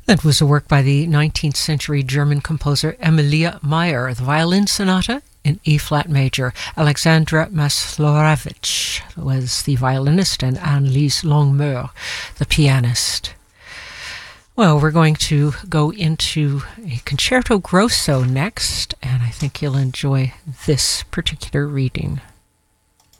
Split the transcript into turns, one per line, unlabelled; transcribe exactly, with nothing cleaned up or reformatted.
That was a work by the nineteenth century German composer Emilia Mayer, the Violin Sonata in E-flat major. Alexandra Maslorevich was the violinist and Anneliese Longmeur, the pianist. Well, we're going to go into a concerto grosso next, and I think you'll enjoy this particular reading.